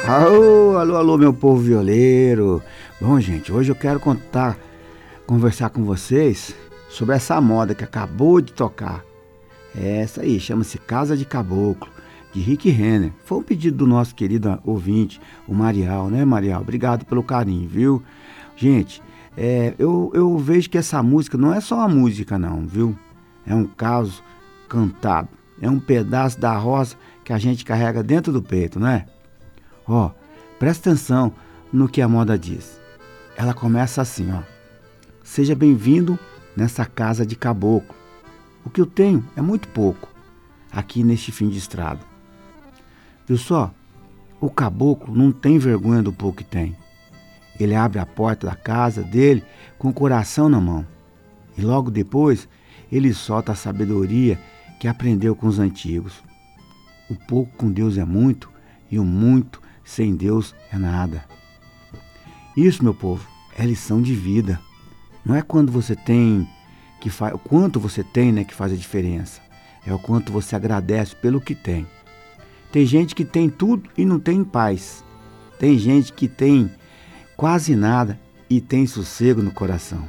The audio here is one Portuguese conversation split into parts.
Alô, alô, alô, meu povo violeiro. Bom, gente, hoje eu quero conversar com vocês sobre essa moda que acabou de tocar. É essa aí, chama-se Casa de Caboclo, de Rick Renner. Foi um pedido do nosso querido ouvinte, o Marial, né, Marial? Obrigado pelo carinho, viu? Gente, eu vejo que essa música não é só uma música, não, viu? É um caos cantado. É um pedaço da roça que a gente carrega dentro do peito, né? Ó, presta atenção no que a moda diz. Ela começa assim, ó. Seja bem-vindo nessa casa de caboclo. O que eu tenho é muito pouco aqui neste fim de estrada. Viu só? O caboclo não tem vergonha do pouco que tem. Ele abre a porta da casa dele com o coração na mão. E logo depois ele solta a sabedoria que aprendeu com os antigos. O pouco com Deus é muito e o muito sem Deus é nada. Isso, meu povo, é lição de vida. Não é quando você tem o quanto você tem, né, que faz a diferença. É o quanto você agradece pelo que tem. Tem gente que tem tudo e não tem paz. Tem gente que tem quase nada e tem sossego no coração.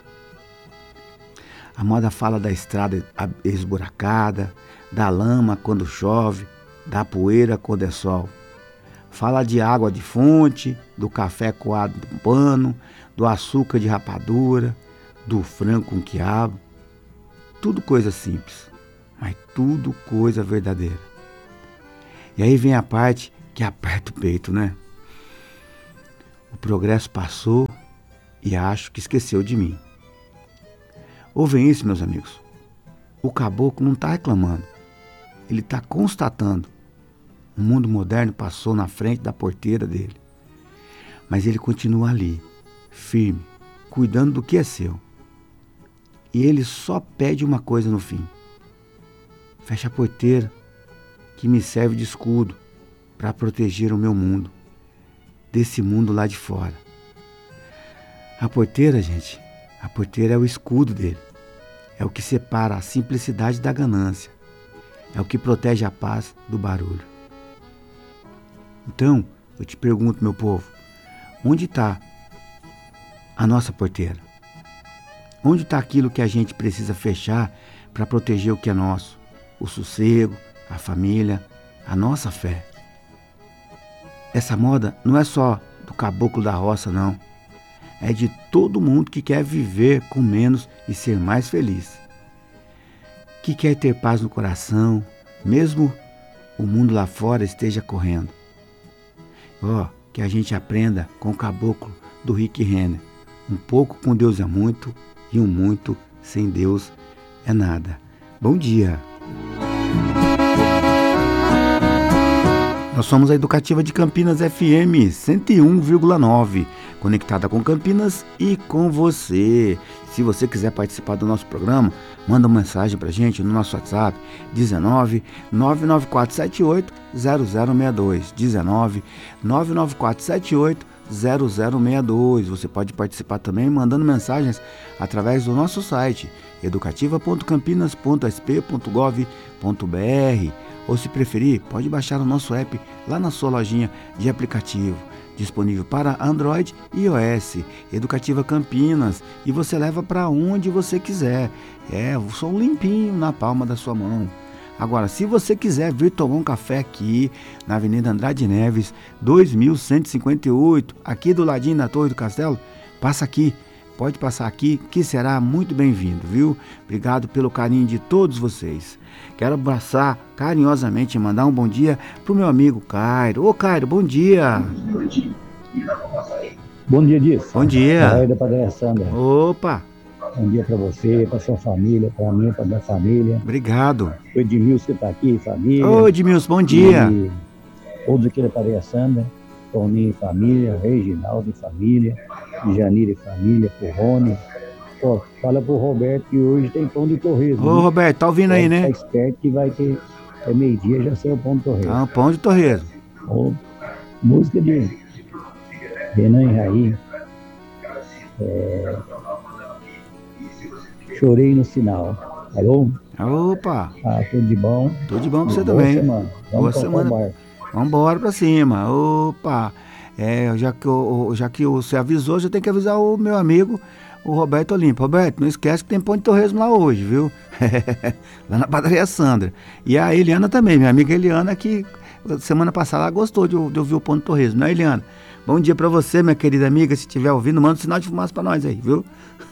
A moda fala da estrada esburacada, da lama quando chove, da poeira quando é sol. Fala de água de fonte, do café coado no pano, do açúcar de rapadura, do frango com quiabo. Tudo coisa simples, mas tudo coisa verdadeira. E aí vem a parte que aperta o peito, né? O progresso passou e acho que esqueceu de mim. Ouvem isso, meus amigos. O caboclo não está reclamando. Ele está constatando. O mundo moderno passou na frente da porteira dele. Mas ele continua ali, firme, cuidando do que é seu. E ele só pede uma coisa no fim. Fecha a porteira, que me serve de escudo para proteger o meu mundo, desse mundo lá de fora. A porteira, gente, a porteira é o escudo dele. É o que separa a simplicidade da ganância. É o que protege a paz do barulho. Então, eu te pergunto, meu povo, onde está a nossa porteira? Onde está aquilo que a gente precisa fechar para proteger o que é nosso? O sossego, a família, a nossa fé. Essa moda não é só do caboclo da roça, não. É de todo mundo que quer viver com menos e ser mais feliz. Que quer ter paz no coração, mesmo o mundo lá fora esteja correndo. Que a gente aprenda com o caboclo do Rick Renner. Um pouco com Deus é muito e um muito sem Deus é nada. Bom dia! Nós somos a Educativa de Campinas FM 101,9, conectada com Campinas e com você. Se você quiser participar do nosso programa, manda uma mensagem pra gente no nosso WhatsApp 19 99478 0062, 19 99478 0062. Você pode participar também mandando mensagens através do nosso site educativa.campinas.sp.gov.br, ou se preferir, pode baixar o nosso app lá na sua lojinha de aplicativo, disponível para Android e iOS, Educativa Campinas, e você leva para onde você quiser. O som limpinho na palma da sua mão. Agora, se você quiser vir tomar um café aqui na Avenida Andrade Neves, 2158, aqui do ladinho da Torre do Castelo, passa aqui. Pode passar aqui, que será muito bem-vindo, viu? Obrigado pelo carinho de todos vocês. Quero abraçar carinhosamente e mandar um bom dia pro meu amigo Cairo. Ô, Cairo, bom dia. Bom dia, Disso. Bom dia. Cairo da Padaria Sandra. Opa. Bom dia para você, para sua família, para mim, para minha família. Obrigado. O Edmilson que está aqui, família. Ô, Edmilson, bom dia. E todos aqui da Padaria Sandra. Toninho e família, Reginaldo e família, Janira e família, pro Rony. Fala pro Roberto que hoje tem pão de torresmo. Ô, Roberto, tá ouvindo aí, né? Tá esperto que vai ter, meio-dia já sei o pão de torresmo. Ah, pão de torresmo. Música de Renan e Raí. Chorei no sinal. Alô? Opa. Tudo de bom? Tudo de bom pra você também. Boa semana. Vamos boa semana. Vamos embora pra cima. Opa! Já que você avisou, já tem que avisar o meu amigo, o Roberto Olímpio. Roberto, não esquece que tem pão de torresmo lá hoje, viu? Lá na padaria Sandra. E a Eliana também, minha amiga Eliana, que semana passada ela gostou de ouvir o pão de torresmo, né, Eliana? Bom dia pra você, minha querida amiga. Se estiver ouvindo, manda um sinal de fumaça pra nós aí, viu?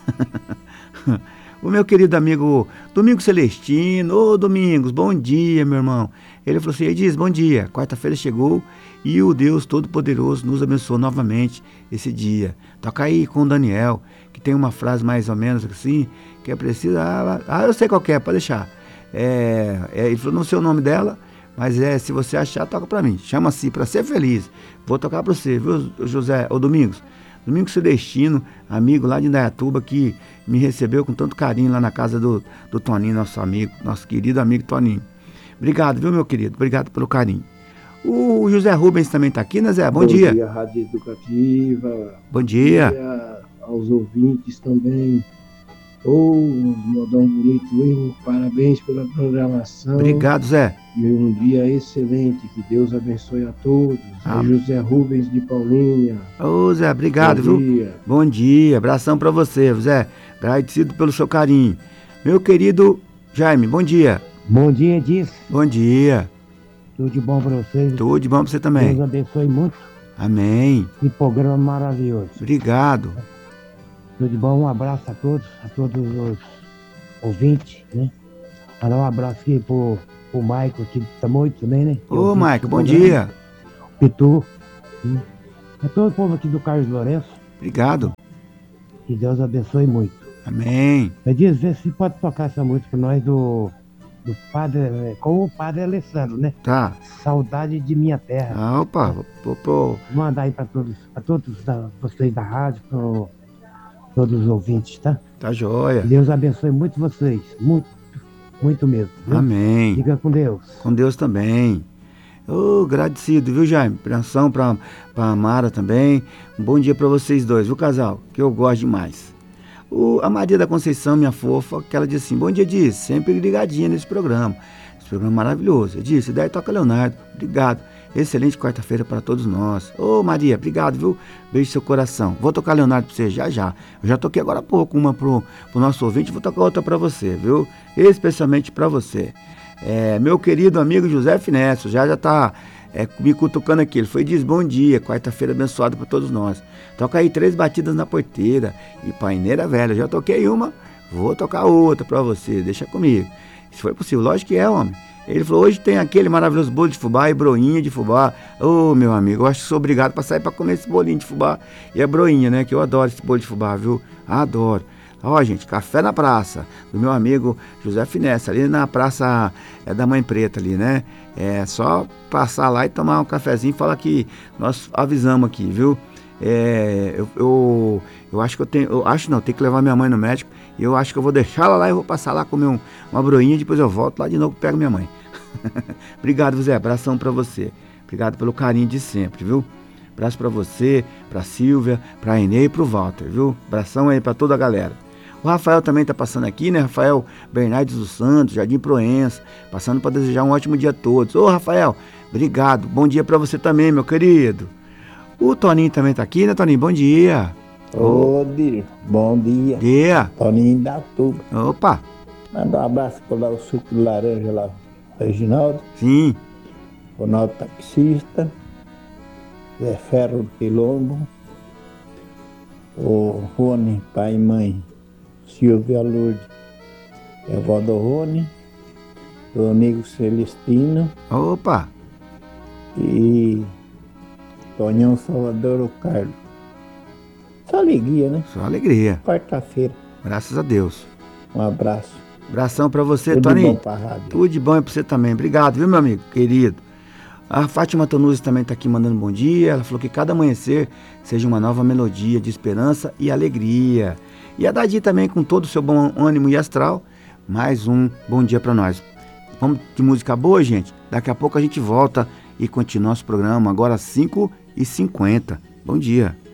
O meu querido amigo Domingos Celestino. Ô Domingos, bom dia, meu irmão. Ele falou assim: Ediz, bom dia. Quarta-feira chegou e o Deus Todo-Poderoso nos abençoou novamente esse dia. Toca aí com o Daniel, que tem uma frase mais ou menos assim, que é preciso. Eu sei qual que é, pode deixar. Ele falou, não sei o nome dela, mas se você achar, toca pra mim. Chama-se Pra Ser Feliz. Vou tocar pra você, viu, Domingos? Domingos Celestino, amigo lá de Indaiatuba, que me recebeu com tanto carinho lá na casa do Toninho, nosso amigo, nosso querido amigo Toninho. Obrigado, viu, meu querido? Obrigado pelo carinho. O José Rubens também está aqui, né, Zé? Bom dia. Bom dia, Rádio Educativa. Bom dia. Bom dia aos ouvintes também. Modão bonito, hein? Parabéns pela programação. Obrigado, Zé. E um dia excelente. Que Deus abençoe a todos. É José Rubens de Paulínia. Ô, Zé, obrigado, Bom viu? dia. Bom dia. Abração para você, Zé. Agradecido pelo seu carinho. Meu querido Jaime, bom dia. Bom dia, Ediz. Bom dia. Tudo de bom para vocês. Tudo de bom para você também. Deus abençoe muito. Amém. Que programa maravilhoso. Obrigado. Tudo de bom, um abraço a todos os ouvintes, né? Mandar um abraço aqui pro Maico, que tá muito também, né? Ô, Maico, bom dia. Pitu. É todo o povo aqui do Carlos Lourenço. Obrigado. Que Deus abençoe muito. Amém. Ediz, vê se pode tocar essa música pra nós do padre, com o padre Alessandro, né? Tá. Saudade de minha terra. Opa, Vou mandar aí pra todos vocês da rádio, pra todos os ouvintes, tá? Tá joia. Deus abençoe muito vocês, muito mesmo. Viu? Amém. Fica com Deus. Com Deus também. Agradecido, viu, Jaime? Abração pra Mara também. Um bom dia pra vocês dois, viu, casal? Que eu gosto demais. A Maria da Conceição, minha fofa, que ela disse assim: bom dia, Diz, sempre ligadinha nesse programa. Esse programa maravilhoso. Eu disse, daí toca Leonardo. Obrigado. Excelente quarta-feira para todos nós. Maria, obrigado, viu? Beijo no seu coração. Vou tocar Leonardo pra você já. Eu já toquei agora há pouco uma pro nosso ouvinte, vou tocar outra pra você, viu? Especialmente pra você. Meu querido amigo José Finécio, já tá me cutucando aqui. Ele diz, bom dia, quarta-feira abençoada para todos nós. Toca aí 3 batidas na porteira e paineira velha. Já toquei uma, vou tocar outra pra você, deixa comigo. Se for possível, lógico que é, homem. Ele falou, hoje tem aquele maravilhoso bolo de fubá e broinha de fubá. Meu amigo, eu acho que sou obrigado para sair para comer esse bolinho de fubá e a broinha, né? Que eu adoro esse bolo de fubá, viu? Adoro. Gente, café na praça, do meu amigo José Finesse, ali na praça da Mãe Preta ali, né? É só passar lá e tomar um cafezinho e falar que nós avisamos aqui, viu? Eu acho que tenho que levar minha mãe no médico e eu acho que eu vou deixar ela lá e vou passar lá comer uma broinha, depois eu volto lá de novo e pego minha mãe. Obrigado, Zé, abração pra você. Obrigado pelo carinho de sempre, viu? Abraço pra você, pra Silvia, pra Enê e pro Walter, viu? Abração aí pra toda a galera. O Rafael também tá passando aqui, né? Rafael Bernardes dos Santos, Jardim Proença, passando para desejar um ótimo dia a todos. Rafael, obrigado. Bom dia para você também, meu querido. O Toninho também tá aqui, né, Toninho? Bom dia. Dir, bom dia. Dia. Toninho da Tuba. Opa. Manda um abraço para lá o suco de laranja lá, Reginaldo. Sim. Ronaldo taxista. Zé Ferro do Quilombo. O Rony, pai e mãe. Silvia Lourdes, é a avó do Rony, do amigo Celestino. Opa! E Tonhão Salvador o Carlos. Só alegria, né? Só alegria. Quarta-feira. Graças a Deus. Um abraço. Abração pra você, Tudo Toninho. Tudo bom pra rádio. Tudo de bom é pra você também. Obrigado, viu, meu amigo querido? A Fátima Tonuzzi também tá aqui mandando bom dia. Ela falou que cada amanhecer seja uma nova melodia de esperança e alegria. E a Dadi também, com todo o seu bom ânimo e astral, mais um bom dia para nós. Vamos de música boa, gente? Daqui a pouco a gente volta e continua nosso programa, agora às 5h50. Bom dia.